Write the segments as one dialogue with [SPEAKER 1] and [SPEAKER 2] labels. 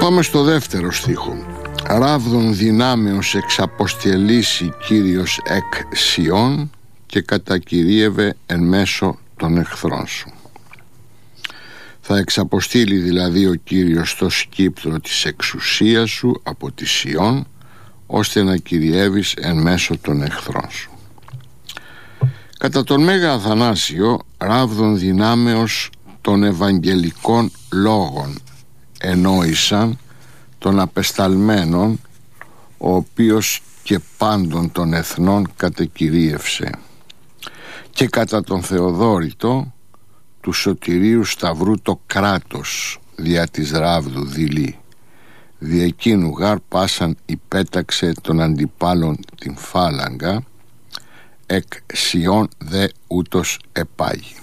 [SPEAKER 1] Πάμε στο δεύτερο στίχο. Ράβδον δυνάμεως εξαποστελήσει Κύριος εκ Σιών και κατακυρίευε εν μέσω των εχθρών σου. Θα εξαποστείλει δηλαδή ο Κύριος στο σκύπτρο της εξουσίας σου από τη Σιών, ώστε να κυριεύεις εν μέσω των εχθρών σου. Κατά τον Μέγα Αθανάσιο, ράβδον δυνάμεως των Ευαγγελικών λόγων ενόησαν των απεσταλμένων, ο οποίος και πάντων των εθνών κατεκυρίευσε, και κατά τον Θεοδόρητο του Σωτηρίου Σταυρού το κράτος δια της ράβδου δειλή, δι' εκείνου γάρ πάσαν υπέταξε των αντιπάλων την φάλαγγα, εκ Σιών δε ούτως επάγει.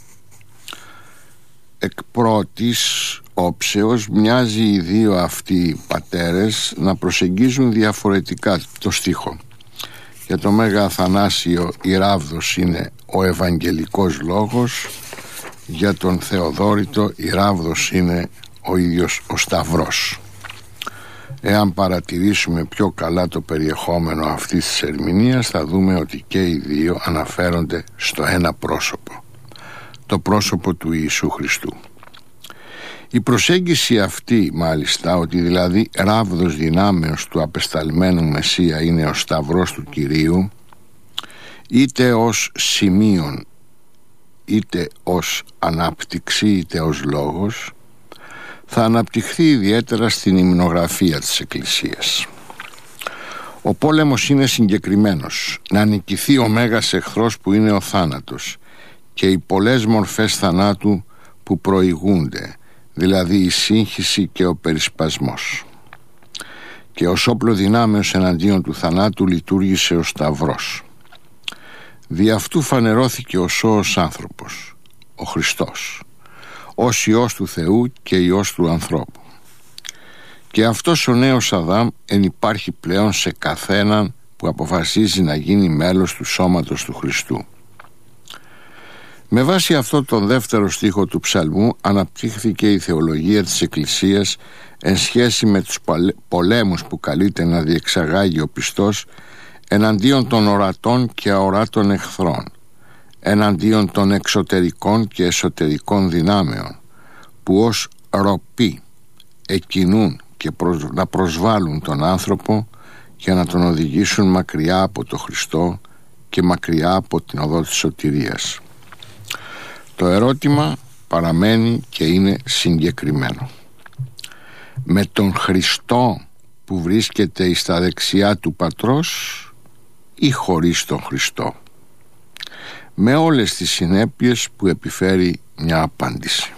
[SPEAKER 1] Εκ πρώτης όψεως μοιάζει οι δύο αυτοί πατέρες να προσεγγίζουν διαφορετικά το στίχο. Για το Μέγα Αθανάσιο η ράβδος είναι ο Ευαγγελικός λόγος, για τον Θεοδόρητο η ράβδος είναι ο ίδιος ο Σταυρός. Εάν παρατηρήσουμε πιο καλά το περιεχόμενο αυτής της ερμηνείας, θα δούμε ότι και οι δύο αναφέρονται στο ένα πρόσωπο, το πρόσωπο του Ιησού Χριστού. Η προσέγγιση αυτή μάλιστα, ότι δηλαδή ράβδος δυνάμεως του απεσταλμένου Μεσσία είναι ο Σταυρός του Κυρίου, είτε ως σημείον, είτε ως ανάπτυξη, είτε ως λόγος, θα αναπτυχθεί ιδιαίτερα στην υμνογραφία της Εκκλησίας. Ο πόλεμος είναι συγκεκριμένος, να νικηθεί ο μέγας εχθρός που είναι ο θάνατος και οι πολλές μορφές θανάτου που προηγούνται, δηλαδή η σύγχυση και ο περισπασμός. Και ως όπλο δυνάμεως εναντίον του θανάτου λειτουργήσε ο Σταυρός. Δι' αυτού φανερώθηκε ο σώος άνθρωπος, ο Χριστός, ως Υιός του Θεού και Υιός του ανθρώπου. Και αυτός ο νέος Αδάμ εν υπάρχει πλέον σε καθέναν που αποφασίζει να γίνει μέλος του σώματος του Χριστού. Με βάση αυτό τον δεύτερο στίχο του ψαλμού αναπτύχθηκε η θεολογία της Εκκλησίας εν σχέση με τους πολέμους που καλείται να διεξαγάγει ο πιστός εναντίον των ορατών και αοράτων εχθρών, εναντίον των εξωτερικών και εσωτερικών δυνάμεων που ως ροπή εκκινούν και να προσβάλλουν τον άνθρωπο για να τον οδηγήσουν μακριά από τον Χριστό και μακριά από την οδό της σωτηρίας. Το ερώτημα παραμένει και είναι συγκεκριμένο. Με τον Χριστό που βρίσκεται στα δεξιά του Πατρός ή χωρίς τον Χριστό? Με όλες τις συνέπειες που επιφέρει μια απάντηση.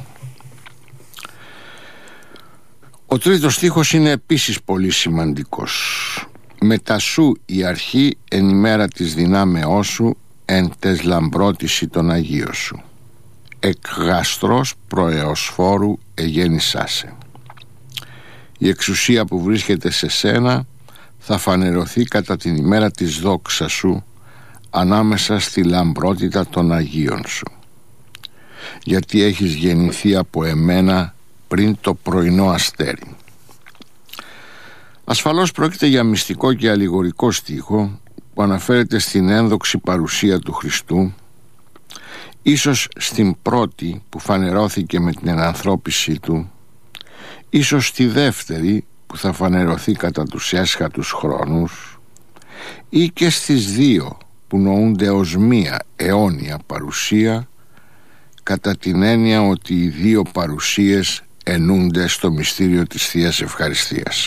[SPEAKER 1] Ο τρίτος στίχος είναι επίσης πολύ σημαντικός. «Μετά σου η αρχή εν ημέρα της δυνάμεώς σου εν τες λαμπρότηση των Αγίων σου. Εκ γαστρός προεοσφόρου εγέννησάσε». Η εξουσία που βρίσκεται σε σένα θα φανερωθεί κατά την ημέρα της δόξας σου ανάμεσα στη λαμπρότητα των Αγίων σου, γιατί έχεις γεννηθεί από εμένα πριν το πρωινό αστέρι. Ασφαλώς πρόκειται για μυστικό και αλληγορικό στίχο που αναφέρεται στην ένδοξη παρουσία του Χριστού, ίσως στην πρώτη που φανερώθηκε με την ενανθρώπιση του, ίσως στη δεύτερη που θα φανερωθεί κατά τους έσχατους χρόνους, ή και στις δύο που νοούνται ως μία αιώνια παρουσία, κατά την έννοια ότι οι δύο παρουσίες ενούνται στο μυστήριο της Θείας Ευχαριστίας.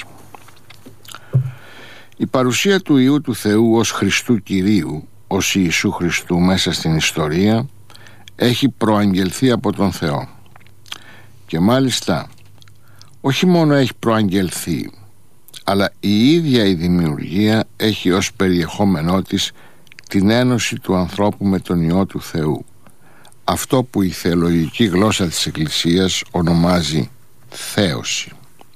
[SPEAKER 1] Η παρουσία του Υιού του Θεού ως Χριστού Κυρίου, ως Ιησού Χριστού μέσα στην ιστορία, έχει προαγγελθεί από τον Θεό. Και μάλιστα όχι μόνο έχει προαγγελθεί, αλλά η ίδια η δημιουργία έχει ως περιεχόμενό της την ένωση του ανθρώπου με τον Υιό του Θεού, αυτό που η θεολογική γλώσσα της Εκκλησίας ονομάζει θέωση.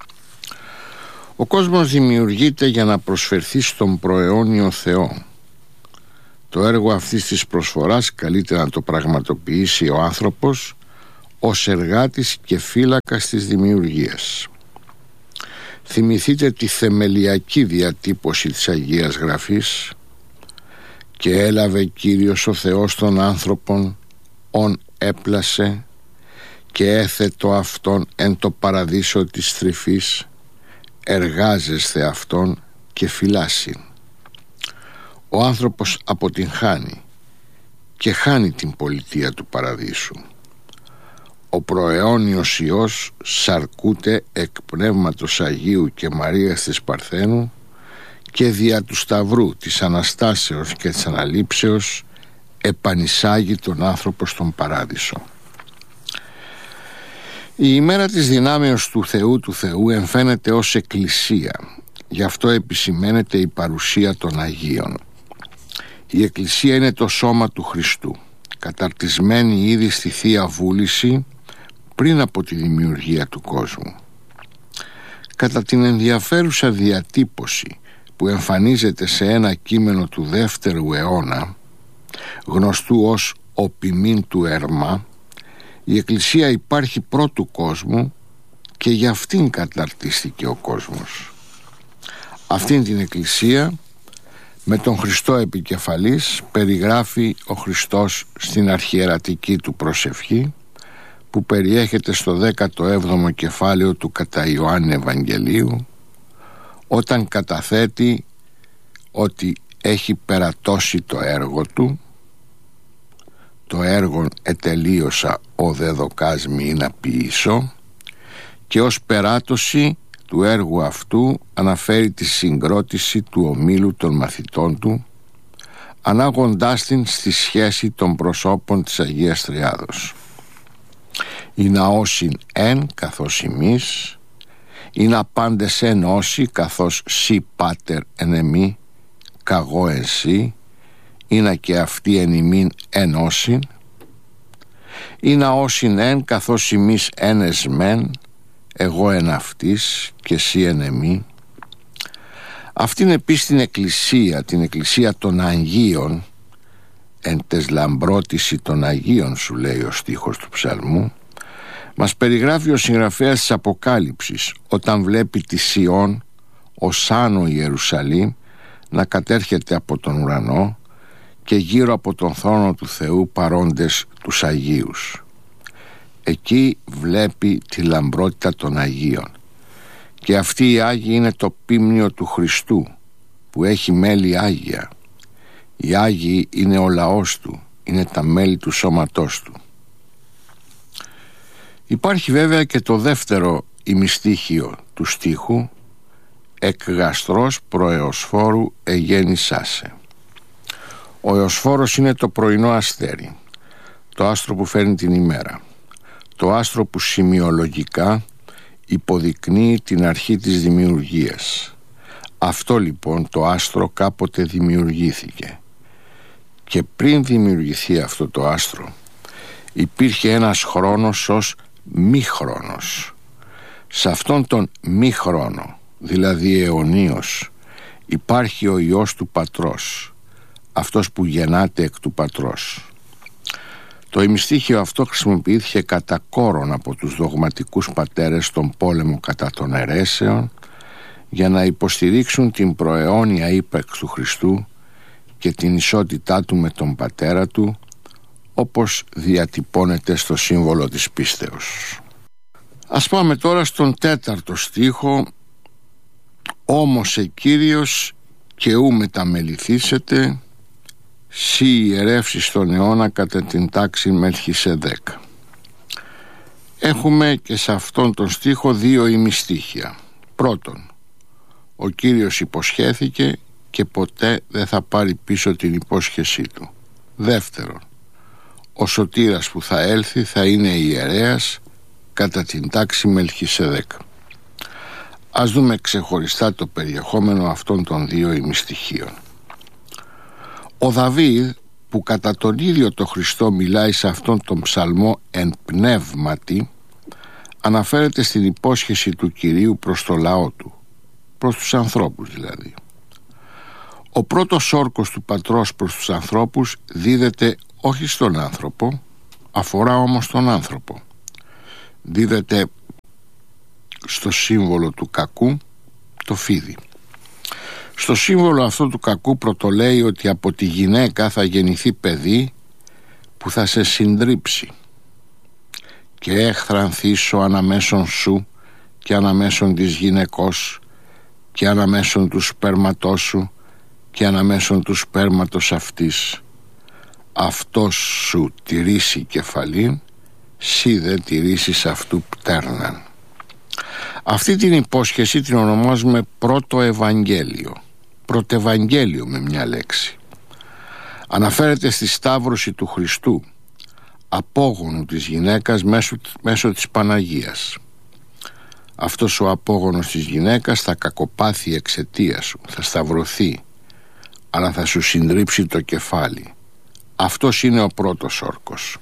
[SPEAKER 1] Ο κόσμος δημιουργείται για να προσφερθεί στον προαιώνιο Θεό. Το έργο αυτής της προσφοράς καλείται να το πραγματοποιήσει ο άνθρωπος ως εργάτης και φύλακας της δημιουργίας. Θυμηθείτε τη θεμελιακή διατύπωση της Αγίας Γραφής: «Και έλαβε Κύριος ο Θεός των άνθρωπων, ον έπλασε, και έθετο αυτόν εν το παραδείσο της τρυφής, εργάζεσθε αυτόν και φυλάσιν». Ο άνθρωπος αποτυγχάνει και χάνει την πολιτεία του παραδείσου. Ο προαιώνιος Υιός σαρκούται εκ Πνεύματος Αγίου και Μαρίας της Παρθένου και δια του Σταυρού της Αναστάσεως και της Αναλήψεως επανεισάγει τον άνθρωπο στον Παράδεισο. Η ημέρα της δυνάμεως του Θεού εμφαίνεται ως Εκκλησία. Γι' αυτό επισημαίνεται η παρουσία των Αγίων. Η Εκκλησία είναι το σώμα του Χριστού, καταρτισμένη ήδη στη Θεία Βούληση πριν από τη δημιουργία του κόσμου. Κατά την ενδιαφέρουσα διατύπωση που εμφανίζεται σε ένα κείμενο του 2ου αιώνα, γνωστού ως «Ο ποιμήν του Ερμά», η Εκκλησία υπάρχει πρώτου κόσμου και για αυτήν καταρτίστηκε ο κόσμος. Αυτήν την Εκκλησία, με τον Χριστό επικεφαλής, περιγράφει ο Χριστός στην αρχιερατική του προσευχή, που περιέχεται στο 17ο κεφάλαιο του κατά Ιωάννη Ευαγγελίου, όταν καταθέτει ότι έχει περατώσει το έργο του. «Το έργον ετελείωσα, ο δε δοκάς μη να ποιήσω», και ως περάτωση του έργου αυτού αναφέρει τη συγκρότηση του ομίλου των μαθητών του, ανάγοντάς την στη σχέση των προσώπων της Αγίας Τριάδος. «Η ναόσιν εν καθώς ημείς, ή να πάντες εν όσοι καθώς σοι πάτερ εν εμεί, καγώ εν σοι, ή να και αυτοί εν ημίν εν όσιν, ή να όσιν εν καθώς ημείς εν εσμέν, εγώ εν αυτής και εσύ εν εμεί». Αυτήν επίσης την εκκλησία των Αγίων, εν τες λαμπρότηση των Αγίων, σου λέει ο στίχος του ψαλμού, μας περιγράφει ο συγγραφέας της Αποκάλυψης όταν βλέπει τη Σιών ως άνω Ιερουσαλήμ να κατέρχεται από τον ουρανό και γύρω από τον θρόνο του Θεού παρόντες τους Αγίους. Εκεί βλέπει τη λαμπρότητα των Αγίων, και αυτοί οι Άγιοι είναι το πίμνιο του Χριστού που έχει μέλη Άγια. Οι Άγιοι είναι ο λαός του, είναι τα μέλη του σώματός του. Υπάρχει βέβαια και το δεύτερο ημιστίχιο του στίχου: «Εκ γαστρός προεωσφόρου εγέννησάσε». Ο Εωσφόρος είναι το πρωινό αστέρι, το άστρο που φέρνει την ημέρα, το άστρο που σημειολογικά υποδεικνύει την αρχή της δημιουργίας. Αυτό λοιπόν το άστρο κάποτε δημιουργήθηκε, και πριν δημιουργηθεί αυτό το άστρο υπήρχε ένας χρόνος ως μη χρόνος. Σε αυτόν τον μη χρόνο, δηλαδή αιωνίως, υπάρχει ο Υιός του Πατρός, αυτός που γεννάται εκ του Πατρός. Το ημιστίχιο αυτό χρησιμοποιήθηκε κατά κόρον από τους δογματικούς πατέρες στον πόλεμο κατά των αιρέσεων, για να υποστηρίξουν την προαιώνια ύπαρξη του Χριστού και την ισότητά του με τον πατέρα του, όπως διατυπώνεται στο σύμβολο της πίστεως. Ας πάμε τώρα στον 4ο στίχο: «Όμως Κύριος και ου μεταμεληθήσετε, σοι ιερεύσεις τον αιώνα κατά την τάξη Μελχισεδέκ». Έχουμε και σε αυτόν τον στίχο δύο ημιστίχια. Πρώτον, ο Κύριος υποσχέθηκε και ποτέ δεν θα πάρει πίσω την υπόσχεσή του. Δεύτερον, ο σωτήρας που θα έλθει θα είναι ιερέας κατά την τάξη Μελχισεδέκ. Ας δούμε ξεχωριστά το περιεχόμενο αυτών των δύο ημιστοιχείων. Ο Δαβίδ, που κατά τον ίδιο το Χριστό μιλάει σε αυτόν τον ψαλμό εν πνεύματι, αναφέρεται στην υπόσχεση του Κυρίου προς το λαό του, προς τους ανθρώπους δηλαδή. Ο πρώτος όρκος του Πατρός προς τους ανθρώπους δίδεται όχι στον άνθρωπο, αφορά όμως τον άνθρωπο. Δίδεται στο σύμβολο του κακού το φίδι. Στο σύμβολο αυτό του κακού πρωτολέει ότι από τη γυναίκα θα γεννηθεί παιδί που θα σε συντρίψει και έχθρανθήσω αναμέσων σου και αναμέσων της γυναικός και αναμέσων του σπέρματός σου και αναμέσων του σπέρματος αυτής. Αυτός σου τηρήσει κεφαλήν, σύ δε τηρήσεις αυτού πτέρναν. Αυτή την υπόσχεση την ονομάζουμε πρώτο Ευαγγέλιο, πρωτευαγγέλιο με μια λέξη. Αναφέρεται στη σταύρωση του Χριστού, απόγονου της γυναίκας μέσω της Παναγίας. Αυτός ο απόγονος της γυναίκας θα κακοπάθει εξαιτία σου, θα σταυρωθεί, αλλά θα σου συντρίψει το κεφάλι. Αυτός είναι ο πρώτος όρκος.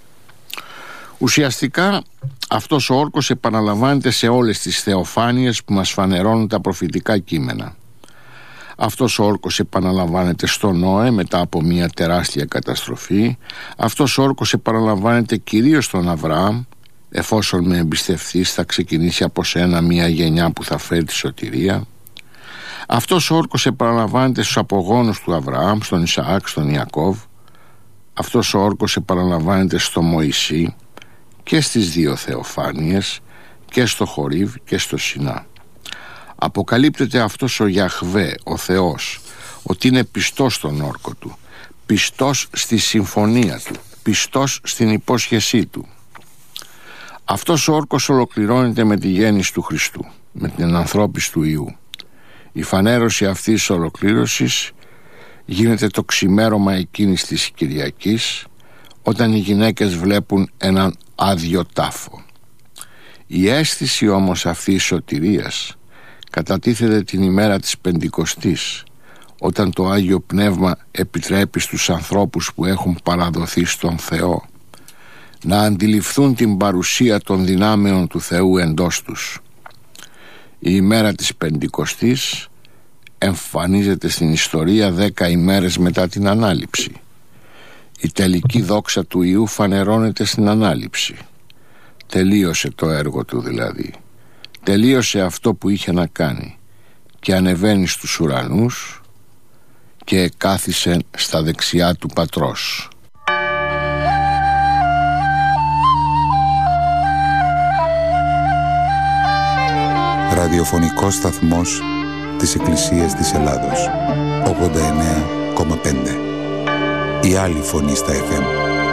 [SPEAKER 1] Ουσιαστικά αυτός ο όρκος επαναλαμβάνεται σε όλες τις θεοφάνειες που μας φανερώνουν τα προφητικά κείμενα. Αυτός ο όρκος επαναλαμβάνεται στο Νόε μετά από μια τεράστια καταστροφή. Αυτός ο όρκος επαναλαμβάνεται κυρίως στον Αβραάμ, εφόσον με εμπιστευτείς θα ξεκινήσει από σένα μια γενιά που θα φέρει τη σωτηρία. Αυτός ο όρκος επαναλαμβάνεται στους απογόνους του Αβραάμ, στον Ισαάκ, στον Ιακώβ. Αυτός ο όρκος επαναλαμβάνεται στο Μωυσή και στις δύο θεοφάνειες, και στο Χορίβ και στο Σινά. Αποκαλύπτεται αυτός ο Γιαχβέ, ο Θεός, ότι είναι πιστός στον όρκο του, πιστός στη συμφωνία του, πιστός στην υπόσχεσή του. Αυτός ο όρκος ολοκληρώνεται με τη γέννηση του Χριστού, με την ανθρώπιση του Υιού. Η φανέρωση αυτής της ολοκλήρωσης γίνεται το ξημέρωμα εκείνης της Κυριακής, όταν οι γυναίκες βλέπουν έναν άδειο τάφο. Η αίσθηση όμως αυτής της σωτηρίας κατατίθεται την ημέρα της Πεντηκοστής, όταν το Άγιο Πνεύμα επιτρέπει στους ανθρώπους που έχουν παραδοθεί στον Θεό να αντιληφθούν την παρουσία των δυνάμεων του Θεού εντός τους. Η ημέρα της Πεντηκοστής εμφανίζεται στην ιστορία 10 ημέρες μετά την Ανάληψη. Η τελική δόξα του Υιού φανερώνεται στην Ανάληψη. Τελείωσε το έργο του δηλαδή. Τελείωσε αυτό που είχε να κάνει και ανεβαίνει στους ουρανούς και κάθισε στα δεξιά του Πατρός.
[SPEAKER 2] Ραδιοφωνικός σταθμός της Εκκλησίας της Ελλάδος, 89,5. Η άλλη φωνή στα FM.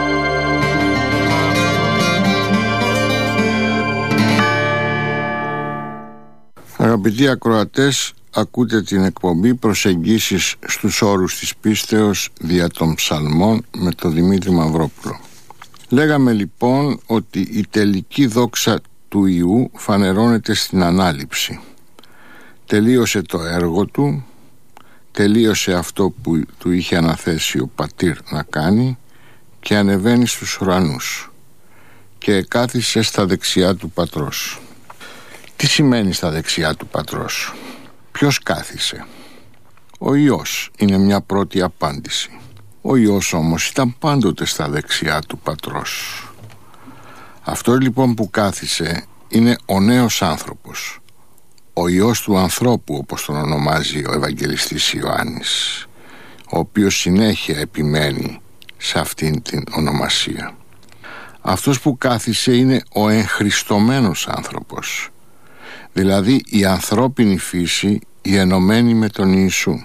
[SPEAKER 1] Αγαπητοί ακροατές, ακούτε την εκπομπή «Προσεγγίσεις στους όρους της πίστεως» δια των ψαλμών με τον Δημήτρη Μαυρόπουλο. Λέγαμε λοιπόν ότι η τελική δόξα του Υιού φανερώνεται στην Ανάληψη. Τελείωσε το έργο του, τελείωσε αυτό που του είχε αναθέσει ο Πατήρ να κάνει και ανεβαίνει στους ουρανούς και κάθισε στα δεξιά του Πατρός. Τι σημαίνει στα δεξιά του Πατρός? Ποιος κάθισε? Ο Υιός είναι μια πρώτη απάντηση. Ο Υιός όμως ήταν πάντοτε στα δεξιά του Πατρός. Αυτό λοιπόν που κάθισε είναι ο νέος άνθρωπος, ο Υιός του ανθρώπου, όπως τον ονομάζει ο Ευαγγελιστής Ιωάννης, ο οποίος συνέχεια επιμένει σε αυτήν την ονομασία. Αυτός που κάθισε είναι ο εγχριστωμένος άνθρωπος, δηλαδή η ανθρώπινη φύση, η ενωμένη με τον Ιησού.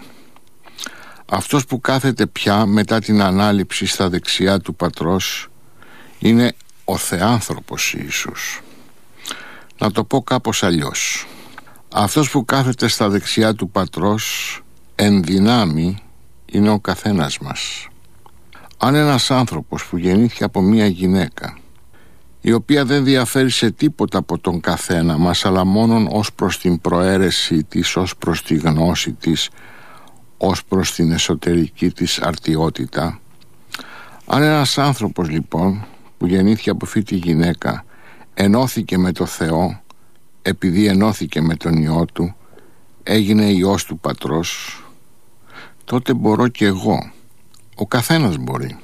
[SPEAKER 1] Αυτός που κάθεται πια μετά την Ανάληψη στα δεξιά του Πατρός είναι ο Θεάνθρωπος Ιησούς. Να το πω κάπως αλλιώς. Αυτός που κάθεται στα δεξιά του Πατρός εν δυνάμει είναι ο καθένας μας. Αν ένας άνθρωπος που γεννήθηκε από μία γυναίκα, η οποία δεν διαφέρει σε τίποτα από τον καθένα μας, αλλά μόνον ως προς την προαίρεση της, ως προς τη γνώση της, ως προς την εσωτερική της αρτιότητα, αν ένας άνθρωπος λοιπόν που γεννήθηκε από αυτή τη γυναίκα ενώθηκε με το Θεό, επειδή ενώθηκε με τον Υιό του, έγινε Υιός του Πατρός, τότε μπορώ και εγώ. Ο καθένας μπορεί.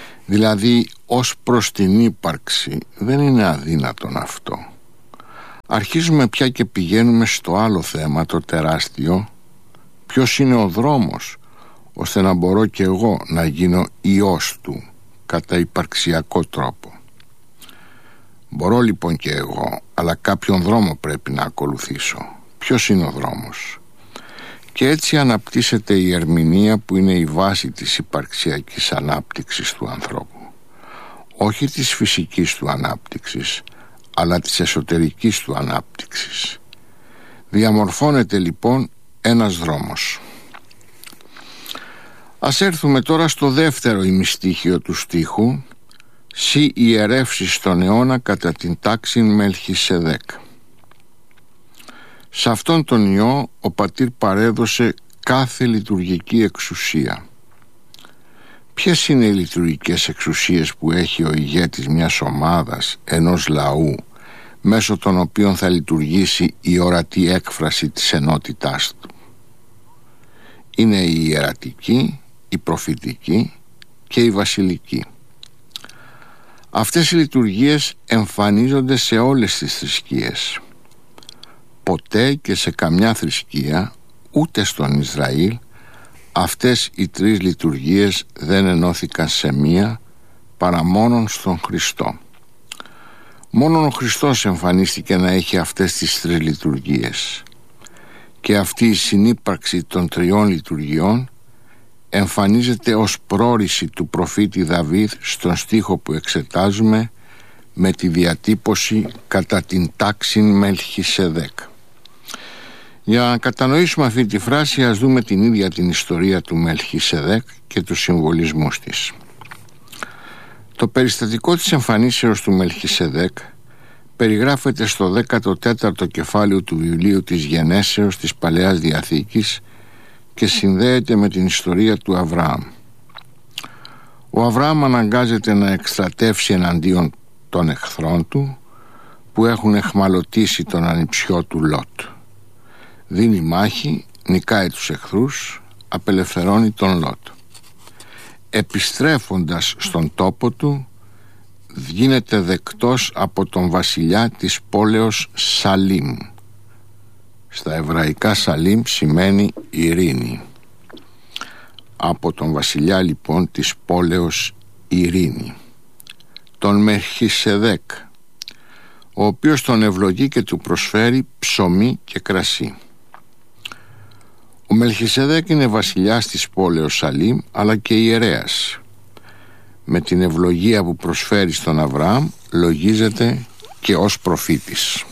[SPEAKER 1] Δηλαδή ως προς την ύπαρξη δεν είναι αδύνατον αυτό. αρχίζουμε πια και πηγαίνουμε στο άλλο θέμα, το τεράστιο. Ποιος είναι ο δρόμος ώστε να μπορώ και εγώ να γίνω ιός του κατά υπαρξιακό τρόπο? Μπορώ λοιπόν και εγώ, αλλά κάποιον δρόμο πρέπει να ακολουθήσω. Ποιος είναι ο δρόμος? Και έτσι αναπτύσσεται η ερμηνεία που είναι η βάση της υπαρξιακής ανάπτυξης του ανθρώπου. Όχι της φυσικής του ανάπτυξης, αλλά της εσωτερικής του ανάπτυξης. Διαμορφώνεται λοιπόν ένας δρόμος. Ας έρθουμε τώρα στο δεύτερο ημιστίχιο του στίχου: «Σοι ιερεύσεις στον αιώνα κατά την τάξην Μελχισεδέκ». Σε αυτόν τον ιό ο πατήρ παρέδωσε κάθε λειτουργική εξουσία. Ποιες είναι οι λειτουργικές εξουσίες που έχει ο ηγέτης μιας ομάδας, ενός λαού, μέσω των οποίων θα λειτουργήσει η ορατή έκφραση της ενότητάς του? Είναι η ιερατική, η προφητική και η βασιλική. Αυτές οι λειτουργίες εμφανίζονται σε όλες τις θρησκείες. Ποτέ και σε καμιά θρησκεία, ούτε στον Ισραήλ, αυτές οι τρεις λειτουργίες δεν ενώθηκαν σε μία, παρά μόνον στον Χριστό. Μόνον ο Χριστός εμφανίστηκε να έχει αυτές τις τρεις λειτουργίες. Και αυτή η συνύπαρξη των τριών λειτουργιών εμφανίζεται ως πρόρηση του προφήτη Δαβίδ στον στίχο που εξετάζουμε, με τη διατύπωση «κατά την τάξην Μελχισεδέκ». Για να κατανοήσουμε αυτή τη φράση, ας δούμε την ίδια την ιστορία του Μελχισεδέκ και τους συμβολισμούς της. Το περιστατικό της εμφανίσεως του Μελχισεδέκ περιγράφεται στο 14ο κεφάλαιο του βιβλίου της Γενέσεως της Παλαιάς Διαθήκης και συνδέεται με την ιστορία του Αβραάμ. Ο Αβραάμ αναγκάζεται να εκστρατεύσει εναντίον των εχθρών του που έχουν εχμαλωτήσει τον ανιψιό του Λότ. Δίνει μάχη, νικάει τους εχθρούς, απελευθερώνει τον Λότ. Επιστρέφοντας στον τόπο του, γίνεται δεκτός από τον βασιλιά της πόλεως Σαλίμ. Στα εβραϊκά Σαλίμ σημαίνει ειρήνη. Από τον βασιλιά λοιπόν της πόλεως ειρήνη, τον Μελχισεδέκ, ο οποίος τον ευλογεί και του προσφέρει ψωμί και κρασί. Ο Μελχισεδέκ είναι βασιλιάς της πόλεως Σαλίμ, αλλά και ιερέας. Με την ευλογία που προσφέρει στον Αβραάμ λογίζεται και ως προφήτης.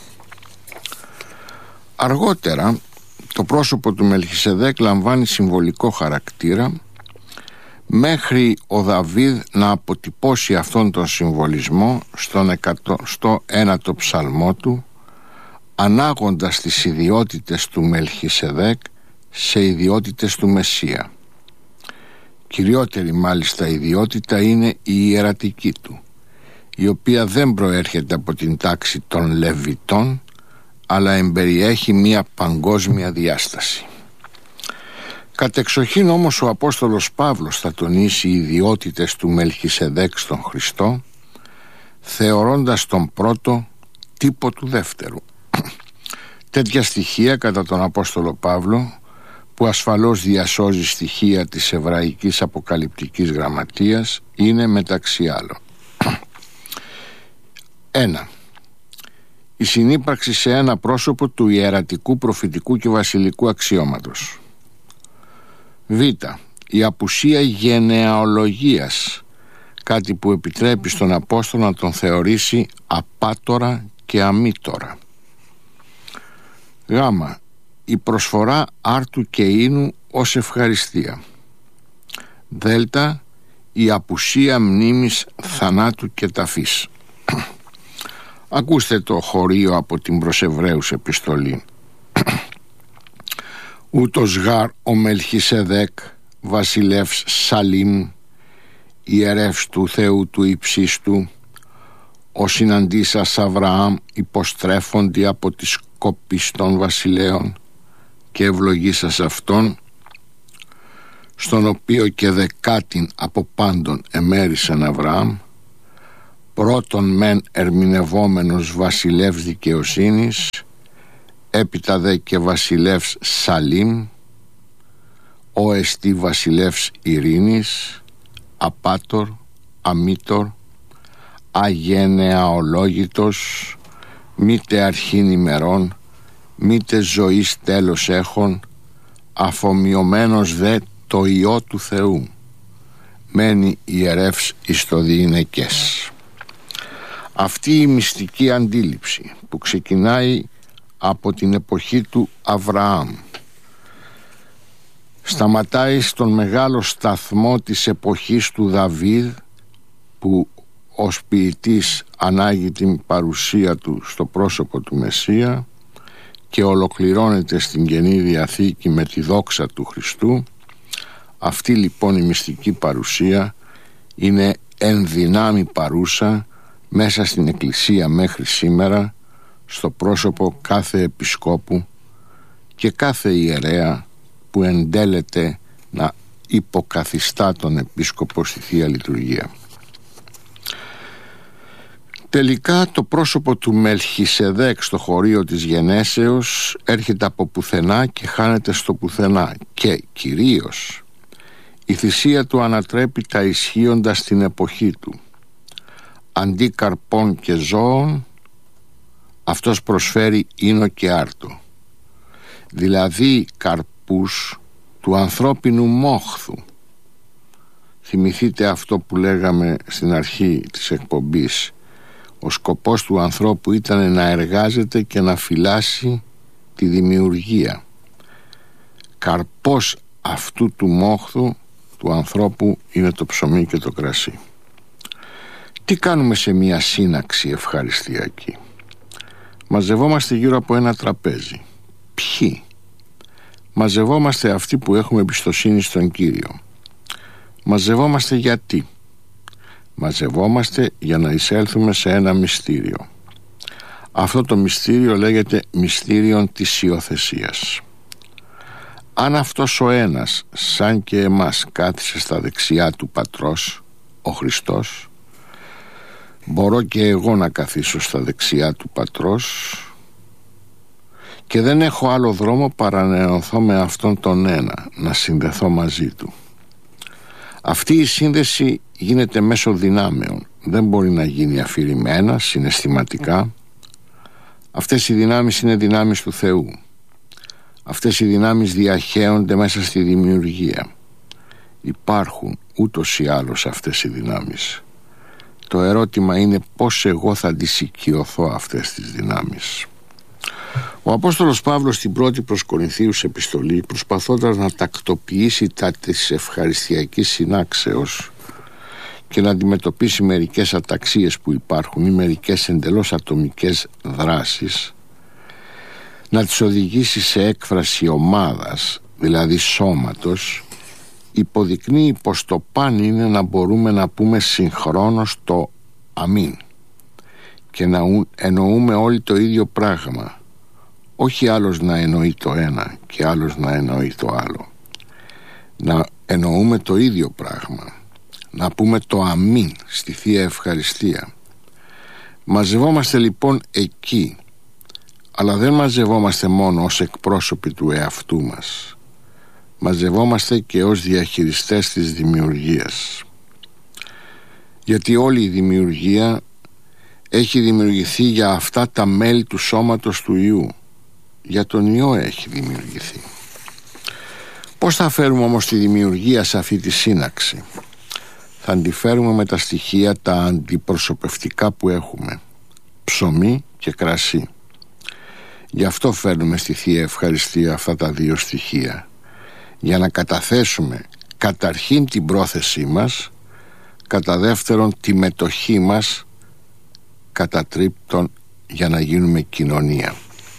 [SPEAKER 1] Αργότερα το πρόσωπο του Μελχισεδέκ λαμβάνει συμβολικό χαρακτήρα, μέχρι ο Δαβίδ να αποτυπώσει αυτόν τον συμβολισμό στο 1ο ψαλμό του, ανάγοντας τις ιδιότητες του Μελχισεδέκ σε ιδιότητες του Μεσσία. Κυριότερη μάλιστα ιδιότητα είναι η ιερατική του, η οποία δεν προέρχεται από την τάξη των Λεβιτών, αλλά εμπεριέχει μία παγκόσμια διάσταση. Κατεξοχήν όμως ο Απόστολος Παύλος θα τονίσει οι ιδιότητες του Μελχισεδέκ στον Χριστό, θεωρώντας τον πρώτο τύπο του δεύτερου. Τέτοια στοιχεία κατά τον Απόστολο Παύλο, που ασφαλώς διασώζει στοιχεία της εβραϊκής αποκαλυπτικής γραμματείας, είναι μεταξύ άλλων: 1. Η συνύπαρξη σε ένα πρόσωπο του ιερατικού, προφητικού και βασιλικού αξιώματος. Β. Η απουσία γενεαλογίας, κάτι που επιτρέπει στον Απόστολο να τον θεωρήσει απάτορα και αμήτορα. Γ. Η προσφορά άρτου και ίνου ως ευχαριστία. Δ. Η απουσία μνήμης θανάτου και ταφής. Ακούστε το χωρίο από την προς Εβραίους επιστολή. Ούτως γάρ ο Μελχισεδέκ βασιλεύς Σαλίμ, ιερεύς του Θεού του υψίστου, ο συναντήσας Αβραάμ υποστρέφοντι από τις κόπης των βασιλέων και ευλογήσας αυτόν, στον οποίο και δεκάτην από πάντων εμέρισεν Αβραάμ, πρώτον μεν ερμηνευόμενος βασιλεύς δικαιοσύνης, έπειτα δε και βασιλεύς Σαλήμ, ο εστί βασιλεύς ειρήνης, απάτορ, αμήτορ, αγένεα ολόγητος, μήτε αρχήν ημερών, μήτε ζωής τέλος έχων, αφομοιωμένος δε το Υιό του Θεού, μένει ιερεύς εις το διηνεκές. Αυτή η μυστική αντίληψη που ξεκινάει από την εποχή του Αβραάμ, σταματάει στον μεγάλο σταθμό της εποχής του Δαβίδ, που ως ποιητής ανάγει την παρουσία του στο πρόσωπο του Μεσσία, και ολοκληρώνεται στην Καινή Διαθήκη με τη δόξα του Χριστού. Αυτή λοιπόν η μυστική παρουσία είναι εν δυνάμει παρούσα μέσα στην Εκκλησία μέχρι σήμερα, στο πρόσωπο κάθε επισκόπου και κάθε ιερέα που εντέλεται να υποκαθιστά τον επίσκοπο στη Θεία Λειτουργία. Τελικά το πρόσωπο του Μελχισεδέκ στο χωρίο της γενέσεως έρχεται από πουθενά και χάνεται στο πουθενά, και κυρίως η θυσία του ανατρέπει τα ισχύοντα στην εποχή του. Αντί καρπών και ζώων, αυτός προσφέρει ίνο και άρτο, δηλαδή καρπούς του ανθρώπινου μόχθου. Θυμηθείτε αυτό που λέγαμε στην αρχή της εκπομπής. Ο σκοπός του ανθρώπου ήταν να εργάζεται και να φυλάσει τη δημιουργία. Καρπός αυτού του μόχθου του ανθρώπου είναι το ψωμί και το κρασί. Τι κάνουμε σε μια σύναξη ευχαριστιακή? Μαζευόμαστε γύρω από ένα τραπέζι. Ποιοι? Μαζευόμαστε αυτοί που έχουμε εμπιστοσύνη στον Κύριο. Μαζευόμαστε γιατί? Μαζευόμαστε για να εισέλθουμε σε ένα μυστήριο. Αυτό το μυστήριο λέγεται μυστήριον της υιοθεσίας. Αν αυτός ο ένας, σαν και εμάς, κάθισε στα δεξιά του Πατρός, ο Χριστός, μπορώ και εγώ να καθίσω στα δεξιά του Πατρός, και δεν έχω άλλο δρόμο παρά να ενωθώ με αυτόν τον ένα, να συνδεθώ μαζί του. Αυτή η σύνδεση γίνεται μέσω δυνάμεων. Δεν μπορεί να γίνει αφηρημένα, συναισθηματικά. Αυτές οι δυνάμεις είναι δυνάμεις του Θεού. Αυτές οι δυνάμεις διαχέονται μέσα στη δημιουργία. Υπάρχουν ούτως ή άλλως αυτές οι δυνάμεις. Το ερώτημα είναι πώς εγώ θα τις οικειωθώ αυτές τις δυνάμεις. Ο Απόστολος Παύλος στην πρώτη προς Κορινθίους επιστολή, προσπαθώντας να τακτοποιήσει τα της ευχαριστιακής συνάξεως και να αντιμετωπίσει μερικές αταξίες που υπάρχουν ή μερικές εντελώς ατομικές δράσεις, να τις οδηγήσει σε έκφραση ομάδας, δηλαδή σώματος, υποδεικνύει πως το παν είναι να μπορούμε να πούμε συγχρόνως το αμήν και να εννοούμε όλοι το ίδιο πράγμα. Όχι άλλος να εννοεί το ένα και άλλος να εννοεί το άλλο. Να εννοούμε το ίδιο πράγμα. Να πούμε το αμήν στη Θεία Ευχαριστία. Μαζευόμαστε λοιπόν εκεί, αλλά δεν μαζευόμαστε μόνο ως εκπρόσωποι του εαυτού μας. Μαζευόμαστε και ως διαχειριστές της δημιουργίας. Γιατί όλη η δημιουργία έχει δημιουργηθεί για αυτά τα μέλη του σώματος του Υιού. Για τον Υιό έχει δημιουργηθεί. Πώς θα φέρουμε όμως τη δημιουργία σε αυτή τη σύναξη? Θα αντιφέρουμε με τα στοιχεία τα αντιπροσωπευτικά που έχουμε: ψωμί και κρασί. Γι' αυτό φέρνουμε στη Θεία Ευχαριστία αυτά τα δύο στοιχεία, για να καταθέσουμε καταρχήν την πρόθεσή μας, κατά δεύτερον τη μετοχή μας, κατά τρίτον για να γίνουμε κοινωνία.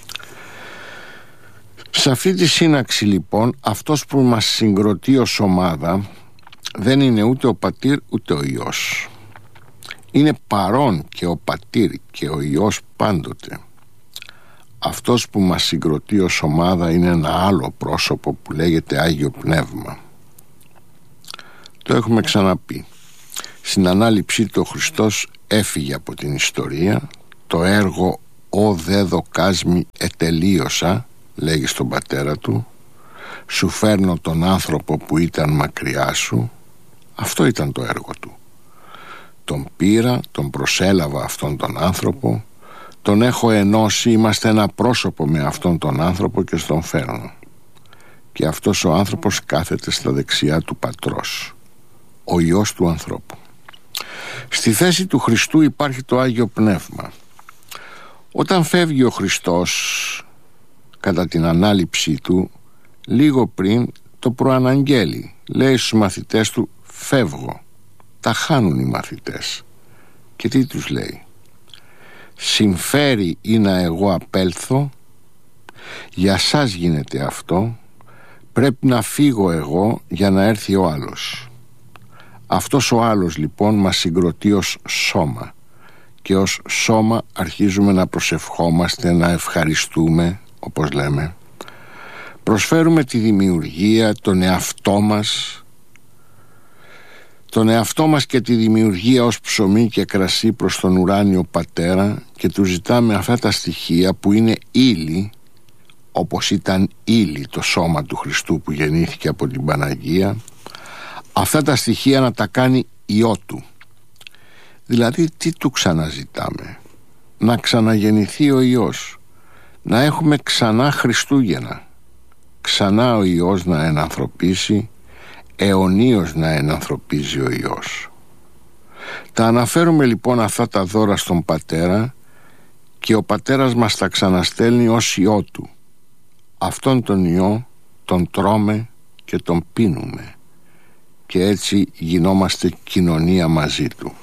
[SPEAKER 1] Σε αυτή τη σύναξη λοιπόν, αυτός που μας συγκροτεί ως ομάδα δεν είναι ούτε ο Πατήρ ούτε ο Υιός. Είναι παρόν και ο Πατήρ και ο Υιός πάντοτε. Αυτός που μας συγκροτεί ως ομάδα είναι ένα άλλο πρόσωπο που λέγεται Άγιο Πνεύμα. Το έχουμε ξαναπεί. Στην ανάληψή του ο Χριστός έφυγε από την ιστορία. Το έργο «Ο δε δοκάσμη ετελείωσα», λέγει στον πατέρα του, «σου φέρνω τον άνθρωπο που ήταν μακριά σου». Αυτό ήταν το έργο του. Τον πήρα, τον προσέλαβα αυτόν τον άνθρωπο, τον έχω ενώσει, είμαστε ένα πρόσωπο με αυτόν τον άνθρωπο και στον φέρνω. Και αυτός ο άνθρωπος κάθεται στα δεξιά του πατρός, ο Υιός του ανθρώπου. Στη θέση του Χριστού υπάρχει το Άγιο Πνεύμα. Όταν φεύγει ο Χριστός κατά την ανάληψή του, λίγο πριν το προαναγγέλει. Λέει στους μαθητές του, φεύγω. Τα χάνουν οι μαθητές. Και τι τους λέει? Συμφέρει ή να εγώ απέλθω, για σας γίνεται αυτό, πρέπει να φύγω εγώ για να έρθει ο άλλος. Αυτός ο άλλος λοιπόν μας συγκροτεί ως σώμα και ως σώμα αρχίζουμε να προσευχόμαστε, να ευχαριστούμε, όπως λέμε. Προσφέρουμε τη δημιουργία, τον εαυτό μας και τη δημιουργία ως ψωμί και κρασί προς τον ουράνιο Πατέρα και του ζητάμε αυτά τα στοιχεία που είναι ύλη, όπως ήταν ύλη το σώμα του Χριστού που γεννήθηκε από την Παναγία, αυτά τα στοιχεία να τα κάνει Υιό του. Δηλαδή τι του ξαναζητάμε? Να ξαναγεννηθεί ο Υιός, να έχουμε ξανά Χριστούγεννα, ξανά ο Υιός να ενανθρωπίσει, αιωνίως να ενανθρωπίζει ο Υιός. Τα αναφέρουμε λοιπόν αυτά τα δώρα στον Πατέρα και ο Πατέρας μας τα ξαναστέλνει ως Υιό του. Αυτόν τον Υιό τον τρώμε και τον πίνουμε και έτσι γινόμαστε κοινωνία μαζί του.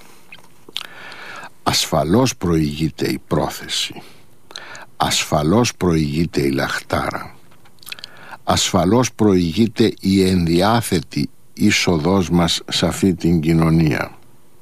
[SPEAKER 1] Ασφαλώς προηγείται η πρόθεση, ασφαλώς προηγείται η λαχτάρα, ασφαλώς προηγείται η ενδιάθετη είσοδός μας σε αυτή την κοινωνία.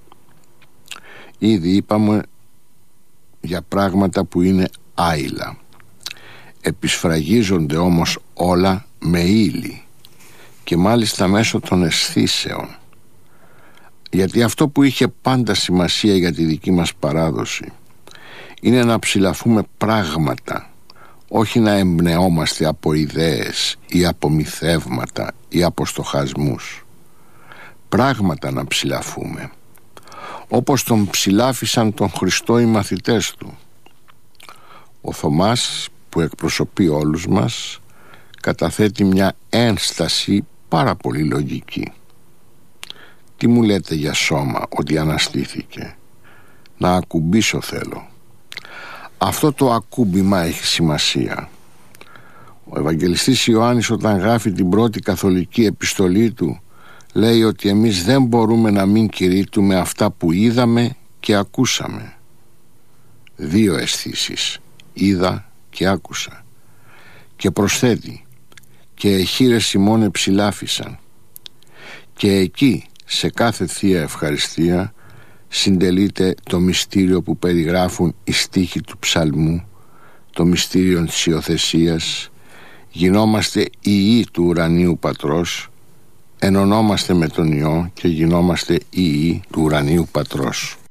[SPEAKER 1] Ήδη είπαμε για πράγματα που είναι άειλα. Επισφραγίζονται όμως όλα με ύλη και μάλιστα μέσω των αισθήσεων. Γιατί αυτό που είχε πάντα σημασία για τη δική μας παράδοση είναι να ψηλαφούμε πράγματα, όχι να εμπνεόμαστε από ιδέες ή από μυθεύματα ή από στοχασμούς. Πράγματα να ψηλαφούμε, όπως τον ψηλάφισαν τον Χριστό οι μαθητές του. Ο Θωμάς, που εκπροσωπεί όλους μας, καταθέτει μια ένσταση πάρα πολύ λογική. Τι μου λέτε για σώμα ότι αναστήθηκε? Να ακουμπήσω θέλω. Αυτό το ακούμπημα έχει σημασία. Ο Ευαγγελιστής Ιωάννης, όταν γράφει την πρώτη καθολική επιστολή του, λέει ότι εμείς δεν μπορούμε να μην κηρύττουμε αυτά που είδαμε και ακούσαμε. Δύο αισθήσεις, είδα και άκουσα. Και προσθέτει, και εχείρες ημών εψηλάφισαν. Και εκεί, σε κάθε θεία ευχαριστία, συντελείται το μυστήριο που περιγράφουν οι στίχοι του ψαλμού, το μυστήριο της υιοθεσίας. Γινόμαστε Υιοί του ουρανίου Πατρός, ενωνόμαστε με τον Υιό και γινόμαστε Υιοί του ουρανίου Πατρός.